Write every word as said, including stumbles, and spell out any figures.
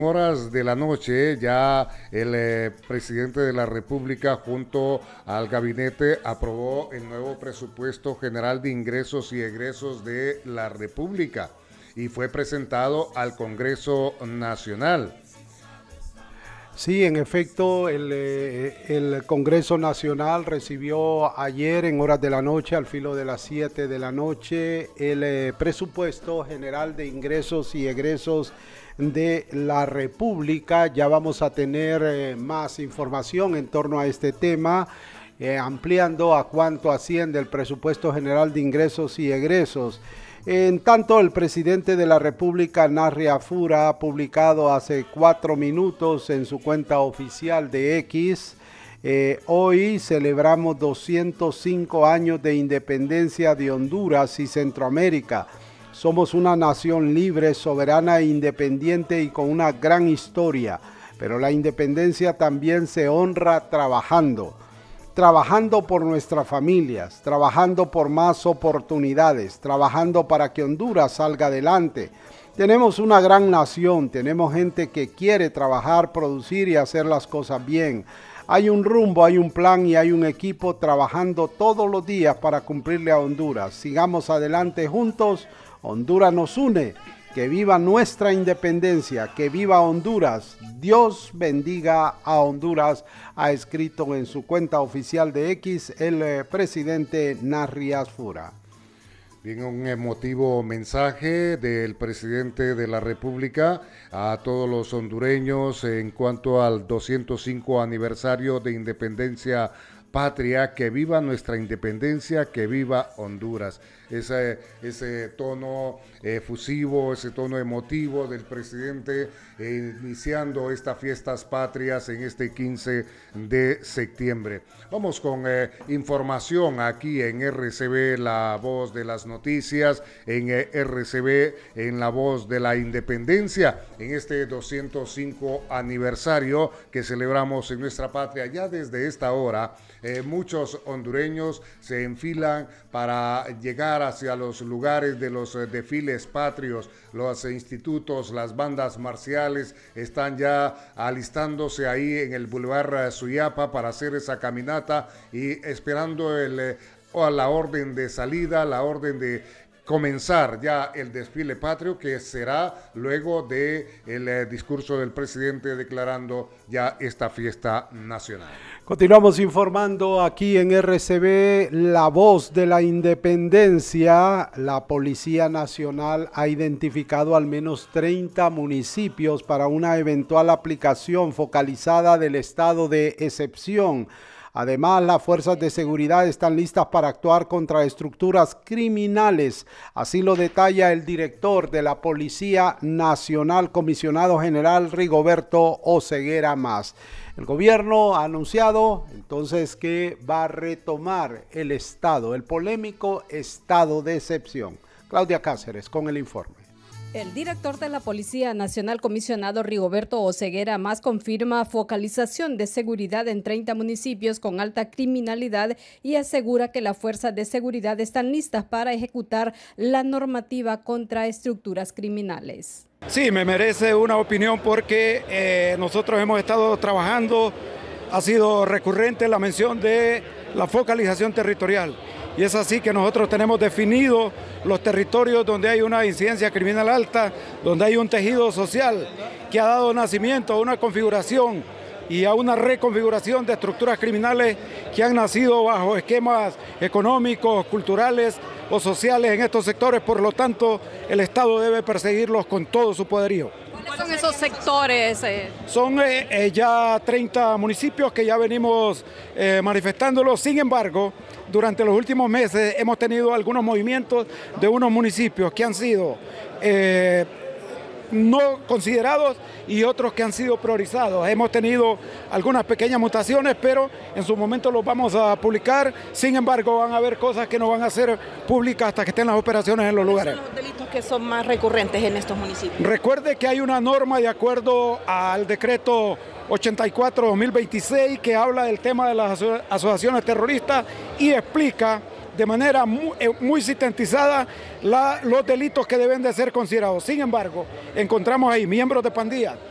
Horas de la noche, ya el eh, presidente de la República junto al gabinete aprobó el nuevo presupuesto general de ingresos y egresos de la República y fue presentado al Congreso Nacional. Sí, en efecto, el, eh, el Congreso Nacional recibió ayer en horas de la noche, al filo de las siete de la noche, el eh, presupuesto general de ingresos y egresos de la República. Ya vamos a tener eh, más información en torno a este tema, eh, ampliando a cuánto asciende el presupuesto general de ingresos y egresos. En tanto, el presidente de la República, Narria Fura, ha publicado hace cuatro minutos en su cuenta oficial de X, eh, hoy celebramos doscientos cinco años de independencia de Honduras y Centroamérica. Somos una nación libre, soberana e independiente y con una gran historia, pero la independencia también se honra trabajando. Trabajando por nuestras familias, trabajando por más oportunidades, trabajando para que Honduras salga adelante. Tenemos una gran nación, tenemos gente que quiere trabajar, producir y hacer las cosas bien. Hay un rumbo, hay un plan y hay un equipo trabajando todos los días para cumplirle a Honduras. Sigamos adelante juntos, Honduras nos une. Que viva nuestra independencia, que viva Honduras. Dios bendiga a Honduras, ha escrito en su cuenta oficial de X el eh, presidente Narria Fura. Bien, un emotivo mensaje del presidente de la República a todos los hondureños en cuanto al doscientos cinco aniversario de independencia patria. Que viva nuestra independencia, que viva Honduras. Ese, ese tono efusivo, ese tono emotivo del presidente eh, iniciando estas fiestas patrias en este quince de septiembre. Vamos con eh, información aquí en R C B, la voz de las noticias, en eh, R C B, en la voz de la independencia, en este doscientos cinco aniversario que celebramos en nuestra patria. Ya desde esta hora, eh, muchos hondureños se enfilan para llegar hacia los lugares de los eh, desfiles patrios. Los eh, institutos, las bandas marciales están ya alistándose ahí en el Boulevard eh, Suyapa para hacer esa caminata y esperando el, eh, la orden de salida, la orden de comenzar ya el desfile patrio, que será luego del de eh, discurso del presidente declarando ya esta fiesta nacional. Continuamos informando aquí en R C B, la voz de la independencia. La Policía Nacional ha identificado al menos treinta municipios para una eventual aplicación focalizada del estado de excepción. Además, las fuerzas de seguridad están listas para actuar contra estructuras criminales. Así lo detalla el director de la Policía Nacional, comisionado general Rigoberto Oseguera Mas. El gobierno ha anunciado entonces que va a retomar el estado, el polémico estado de excepción. Claudia Cáceres con el informe. El director de la Policía Nacional, comisionado Rigoberto Oseguera Mas, confirma focalización de seguridad en treinta municipios con alta criminalidad y asegura que las fuerzas de seguridad están listas para ejecutar la normativa contra estructuras criminales. Sí, me merece una opinión porque eh, nosotros hemos estado trabajando, ha sido recurrente la mención de la focalización territorial. Y es así que nosotros tenemos definido los territorios donde hay una incidencia criminal alta, donde hay un tejido social que ha dado nacimiento a una configuración y a una reconfiguración de estructuras criminales que han nacido bajo esquemas económicos, culturales o sociales en estos sectores. Por lo tanto, el Estado debe perseguirlos con todo su poderío. ¿Cuáles son esos sectores? Eh? Son eh, eh, ya treinta municipios que ya venimos eh, manifestándolos. Sin embargo, durante los últimos meses hemos tenido algunos movimientos de unos municipios que han sido eh, no considerados y otros que han sido priorizados. Hemos tenido algunas pequeñas mutaciones, pero en su momento los vamos a publicar. Sin embargo, van a haber cosas que no van a ser públicas hasta que estén las operaciones en los lugares. ¿Cuáles son los delitos que son más recurrentes en estos municipios? Recuerde que hay una norma de acuerdo al decreto ochenta y cuatro dos mil veintiséis que habla del tema de las aso- asociaciones terroristas y explica de manera muy, muy sintetizada la, los delitos que deben de ser considerados. Sin embargo, encontramos ahí miembros de pandillas,